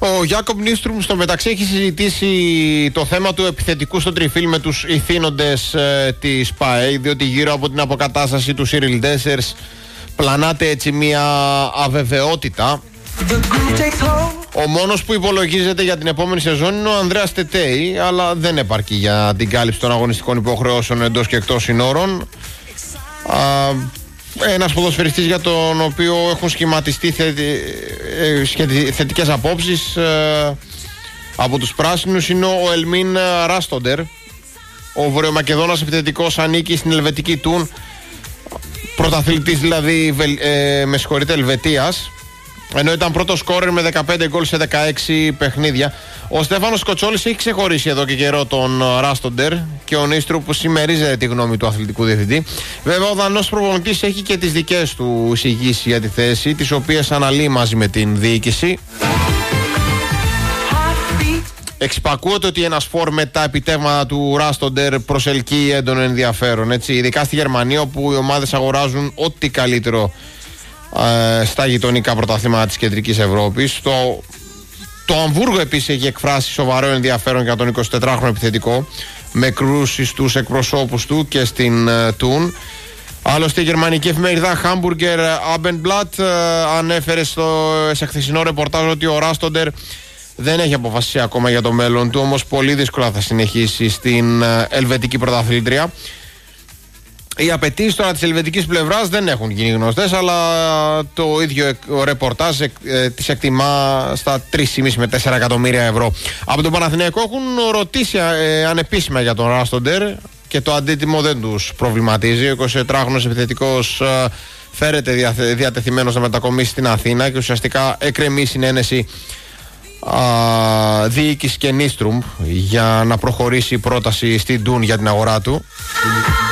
Ο Γιάκομ Νίστρουμ στο μεταξύ έχει συζητήσει το θέμα του επιθετικού στο τριφύλ με τους ηθήνοντες της ΠΑΕ, διότι γύρω από την αποκατάσταση του Σίριλ Ντέσσερς πλανάται έτσι μια αβεβαιότητα. Ο μόνος που υπολογίζεται για την επόμενη σεζόν είναι ο Ανδρέας Τετέι, αλλά δεν επαρκεί για την κάλυψη των αγωνιστικών υποχρεώσεων εντός και εκτός συνόρων. Ένας ποδοσφαιριστής για τον οποίο έχουν σχηματιστεί θετικές απόψεις από τους πράσινους είναι ο Ελμίν Ράστοντερ. Ο βορειομακεδόνας επιθετικός ανήκει στην ελβετική Τουν, πρωταθλητής δηλαδή Ελβετίας, ενώ ήταν πρώτο σκόρερ με 15 γκολ σε 16 παιχνίδια. Ο Στέφανος Κοτσόλης έχει ξεχωρίσει εδώ και καιρό τον Ράστοντερ και ο Νίστρου που συμμερίζεται τη γνώμη του αθλητικού διευθυντή. Βέβαια ο Δανός προπονητής έχει και τις δικές του εισηγήσεις για τη θέση, τις οποίες αναλύει μαζί με την διοίκηση. Εξυπακούεται ότι ένας φορ με τα επιτεύγματα του Ράστοντερ προσελκύει έντονο ενδιαφέρον, έτσι, ειδικά στη Γερμανία, όπου οι ομάδες αγοράζουν ό,τι καλύτερο στα γειτονικά πρωταθλήματα της Κεντρικής Ευρώπης. Το Αμβούργο επίσης έχει εκφράσει σοβαρό ενδιαφέρον για τον 24χρονο επιθετικό, με κρούσεις στους εκπροσώπους του και στην Τουν. Άλλωστε η γερμανική εφημερίδα Hamburger Abendblatt ανέφερε σε χθεσινό ρεπορτάζ ότι ο Ράστοντερ δεν έχει αποφασίσει ακόμα για το μέλλον του, όμως πολύ δύσκολα θα συνεχίσει στην ελβετική πρωταθλήτρια. Οι απαιτήσεις τώρα της ελβετικής πλευράς δεν έχουν γίνει γνωστές, αλλά το ίδιο ρεπορτάζ τις εκτιμά στα 3,5 με 4 εκατομμύρια ευρώ. Από τον Παναθηναϊκό έχουν ρωτήσει ανεπίσημα για τον Ράστοντερ και το αντίτιμο δεν τους προβληματίζει. Ο 24χρονος επιθετικός φέρεται διατεθειμένος να μετακομίσει στην Αθήνα και ουσιαστικά εκκρεμεί συνένεση διοίκηση και Νίστρουμ για να προχωρήσει η πρόταση στην Τουν για την αγορά του.